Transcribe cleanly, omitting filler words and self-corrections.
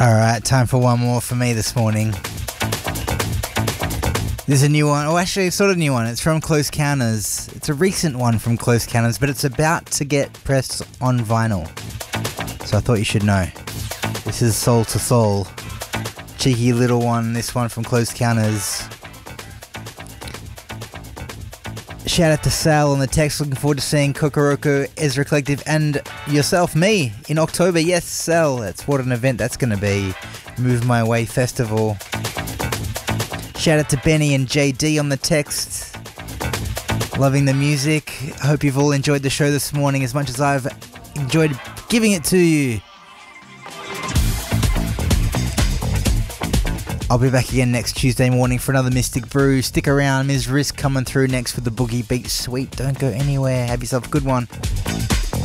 Alright, time for one more for me this morning. This is a new one. Oh, actually, it's sort of a new one. It's from Close Counters. It's a recent one from Close Counters, but it's about to get pressed on vinyl. So I thought you should know. This is Soul to Soul. Cheeky little one, this one from Close Counters. Shout out to Sal on the text. Looking forward to seeing Kokoroko, Ezra Collective, and yourself, me, in October. Yes, Sal. That's what an event that's going to be. Move My Way Festival. Shout out to Benny and JD on the text. Loving the music. I hope you've all enjoyed the show this morning as much as I've enjoyed giving it to you. I'll be back again next Tuesday morning for another Mystic Brew. Stick around, Ms. Risk coming through next with the Boogie Beat Suite. Don't go anywhere. Have yourself a good one.